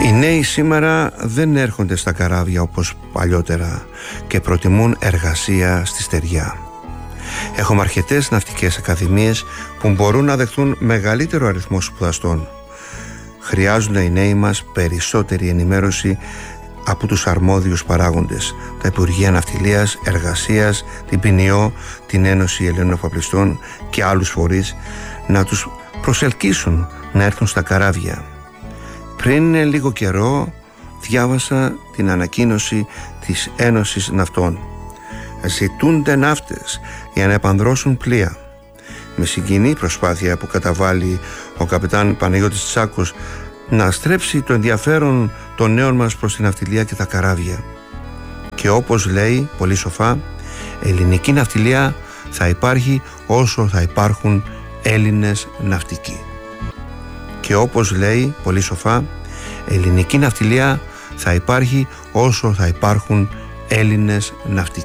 Οι νέοι σήμερα δεν έρχονται στα καράβια όπως παλιότερα και προτιμούν εργασία στη στεριά. Έχουμε αρκετές ναυτικές ακαδημίες που μπορούν να δεχτούν μεγαλύτερο αριθμό σπουδαστών. Χρειάζονται οι νέοι μας περισσότερη ενημέρωση από τους αρμόδιους παράγοντες, τα Υπουργεία Ναυτιλίας, Εργασίας, την ΠΝΙΟ, την Ένωση Ελλήνων Εφοπλιστών και άλλους φορείς, να τους προσελκύσουν να έρθουν στα καράβια. Πριν λίγο καιρό διάβασα την ανακοίνωση της Ένωσης Ναυτών. Ζητούνται ναύτες για να επανδρώσουν πλοία. Με συγκινή προσπάθεια που καταβάλει ο καπετάν Παναγιώτης Τσάκος να στρέψει το ενδιαφέρον των νέων μας προς την ναυτιλία και τα καράβια. Και όπως λέει πολύ σοφά, ελληνική ναυτιλία θα υπάρχει όσο θα υπάρχουν Έλληνες ναυτικοί. Και όπως λέει πολύ σοφά, ελληνική ναυτιλία θα υπάρχει όσο θα υπάρχουν Έλληνες ναυτικοί.